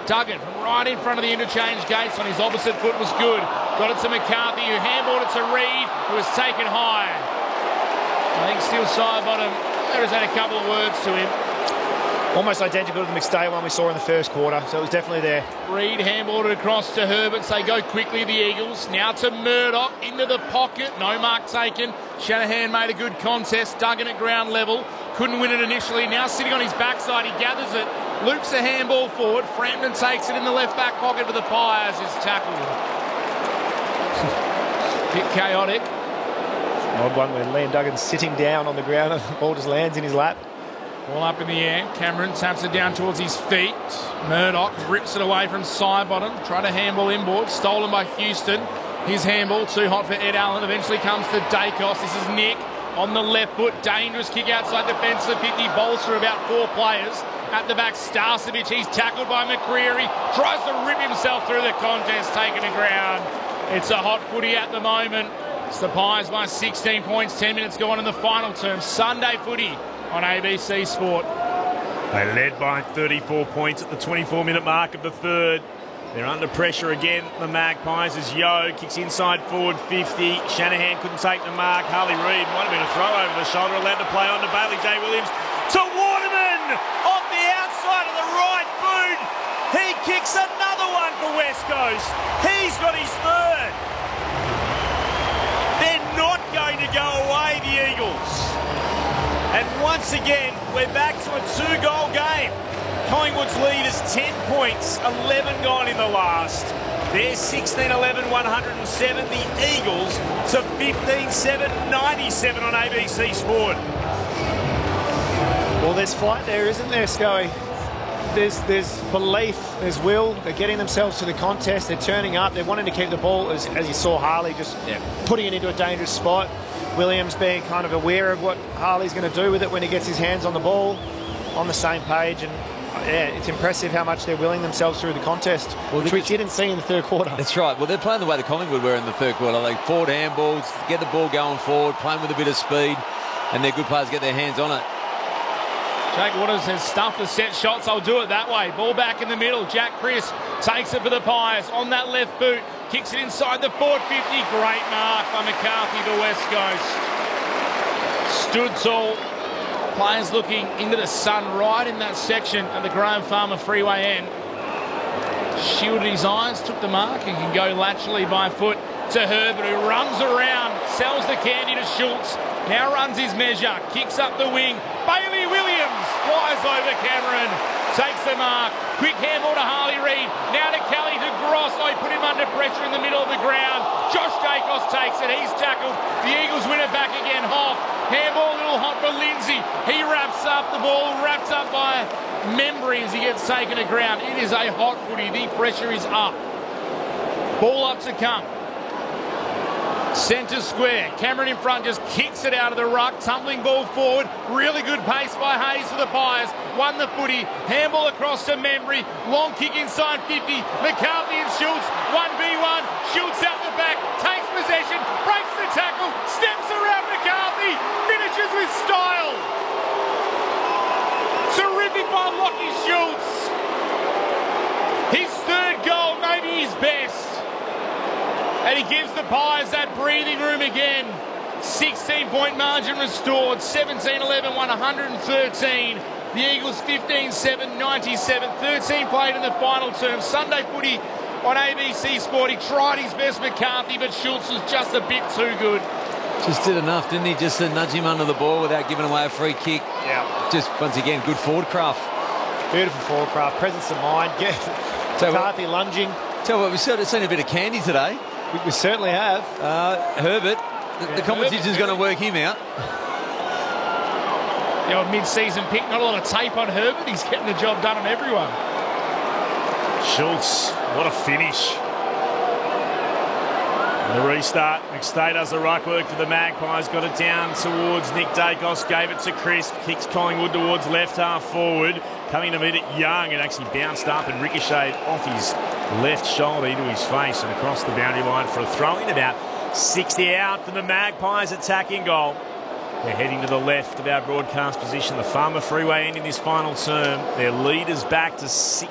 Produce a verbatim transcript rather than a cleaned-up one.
Duggan from right in front of the interchange gates on his opposite foot was good. Got it to McCarthy, who handballed it to Reid, who was taken high. I think still side bottom. There has had a couple of words to him. Almost identical to the McStay one we saw in the first quarter, so it was definitely there. Reid handballed it across to Herbert, so they go quickly, the Eagles. Now to Murdoch, into the pocket, no mark taken. Shanahan made a good contest, Duggan at ground level. Couldn't win it initially, now sitting on his backside, he gathers it. Loops a handball forward, Frampton takes it in the left back pocket for the Pies, is tackled. Bit chaotic. Odd one where Liam Duggan's sitting down on the ground and the ball just lands in his lap. Ball up in the air. Cameron taps it down towards his feet. Murdoch rips it away from Sidebottom. Tried to handball inboard. Stolen by Houston. His handball too hot for Ed Allen. Eventually comes to Dacos. This is Nick on the left foot. Dangerous kick outside defence of fifty. Bowls through about four players. At the back, Starcevic. He's tackled by McCreary. Tries to rip himself through the contest. Taken to ground. It's a hot footy at the moment. It's the Pies by sixteen points. ten minutes gone in the final term. Sunday footy on A B C Sport. They led by thirty-four points at the twenty-four minute mark of the third. They're under pressure again, the Magpies, as Yeo kicks inside forward fifty. Shanahan couldn't take the mark. Harley Reid might have been a throw over the shoulder, allowed to play on to Bailey J. Williams. To Waterman off the outside of the right boot. He kicks another one for West Coast. He's got his third. They're not going to go away, the Eagles. And once again, we're back to a two-goal game. Collingwood's lead is ten points, eleven gone in the last. They're sixteen eleven, one hundred seven. The Eagles to fifteen seven, ninety-seven on A B C Sport. Well, there's fight there, isn't there, Scully? There's, there's belief, there's will. They're getting themselves to the contest. They're turning up. They're wanting to keep the ball, as, as you saw Harley just yeah. putting it into a dangerous spot. Williams being kind of aware of what Harley's going to do with it when he gets his hands on the ball, on the same page. And yeah, it's impressive how much they're willing themselves through the contest, well, which we didn't see in the third quarter. That's right. Well, they're playing the way the Collingwood were in the third quarter. Like forward handballs, get the ball going forward, playing with a bit of speed, and their good players get their hands on it. Jake Waters has stuffed the set shots. I'll do it that way. Ball back in the middle. Jack Crisp takes it for the Pies on that left boot. Kicks it inside the forward fifty. Great mark by McCarthy for West Coast. Stood tall. Players looking into the sun right in that section at the Graham Farmer Freeway end. Shielded his eyes, took the mark, and can go laterally by foot to Herbert, who runs around, sells the candy to Schultz. Now runs his measure, kicks up the wing. Bailey Williams flies over Cameron, takes the mark. Quick handball to Harley Reid. Now to Kelly to Gross. Oh, he put him under pressure in the middle of the ground. Josh Dacos takes it. He's tackled. The Eagles win it back again. Hoff. Handball a little hot for Lindsay. He wraps up the ball, wrapped up by Membry as he gets taken to ground. It is a hot footy. The pressure is up. Ball up to come. Centre square. Cameron in front just kicks it out of the ruck. Tumbling ball forward. Really good pace by Hayes for the Pies. Won the footy. Handball across to Membry. Long kick inside fifty. McCarthy and Schultz. one v one. Schultz out the back. Takes possession. Breaks the tackle. Steps around McCarthy. Finishes with style. Terrific by Lachie Schultz. His third goal, maybe his best. And he gives the Pies that breathing room again. sixteen point margin restored. seventeen eleven, one hundred thirteen. The Eagles fifteen seven, ninety-seven. thirteen played in the final term. Sunday footy on A B C Sport. He tried his best, McCarthy, but Schultz was just a bit too good. Just did enough, didn't he? Just to nudge him under the ball without giving away a free kick. Yeah. Just, once again, good forward craft. Beautiful forward craft. Presence of mind. Yeah. McCarthy lunging. Tell you what, we've sort of seen a bit of candy today. We, we certainly have. Uh, Herbert, the, yeah. the competition's going to work him out. The old mid-season pick, not a lot of tape on Herbert. He's getting the job done on everyone. Schultz, what a finish. The restart. McStay does the right work for the Magpies. Got it down towards Nick Dacos. Gave it to Crisp. Kicks Collingwood towards left half forward. Coming to meet it Young. It actually bounced up and ricocheted off his left shoulder into his face and across the boundary line for a throw in. About sixty out from the Magpies attacking goal. They're heading to the left of our broadcast position. The Farmer Freeway end in this final term. Their lead is back to six.